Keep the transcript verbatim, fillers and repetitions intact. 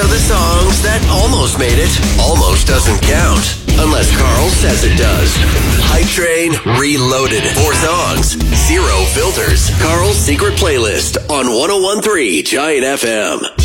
are the songs that almost made it. Almost doesn't count. Unless Carl says it does. Hype Train Reloaded. Four songs. Zero filters. Carl's secret playlist on one oh one point three Giant F M.